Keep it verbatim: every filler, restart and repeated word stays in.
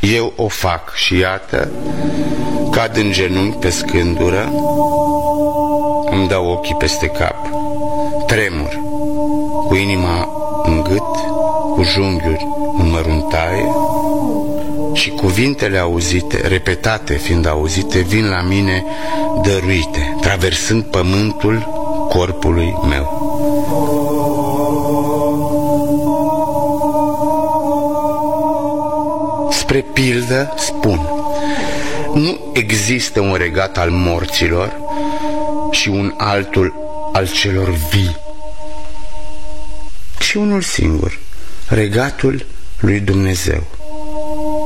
Eu o fac și iată, cad în genunchi pe scândură, îmi dau ochii peste cap, tremur, cu inima în gât, cu junghiuri în măruntaie, și cuvintele auzite, repetate fiind auzite, vin la mine dăruite, traversând pământul corpului meu. Spre pildă spun, nu există un regat al morților și un altul al celor vii, ci unul singur, regatul lui Dumnezeu.